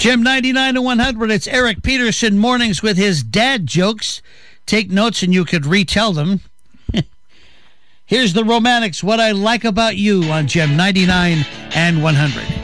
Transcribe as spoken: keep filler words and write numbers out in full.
Gem ninety-nine to one hundred, it's Eric Peterson mornings with his dad jokes. Take notes and you could retell them. Here's the Romantics, What I Like About You on Gem ninety-nine and one hundred.